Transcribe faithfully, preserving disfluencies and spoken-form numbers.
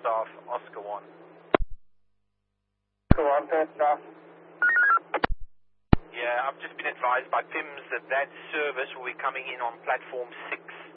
off, Oscar one. Oscar one, first off. Yeah, I've just been advised by P I M S that that service will be coming in on platform six.